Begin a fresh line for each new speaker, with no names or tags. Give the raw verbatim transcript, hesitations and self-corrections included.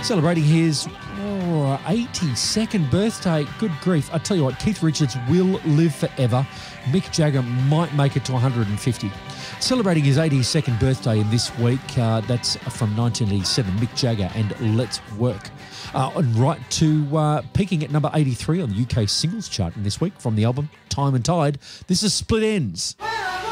Celebrating his oh, eighty-second birthday. Good grief. I tell you what, Keith Richards will live forever. Mick Jagger might make it to one hundred fifty. Celebrating his eighty-second birthday in this week, uh, that's from nineteen eighty-seven, Mick Jagger and Let's Work. Uh, and right to uh, peaking at number eighty-three on the U K singles chart in this week from the album Time and Tide. This is Split Ends.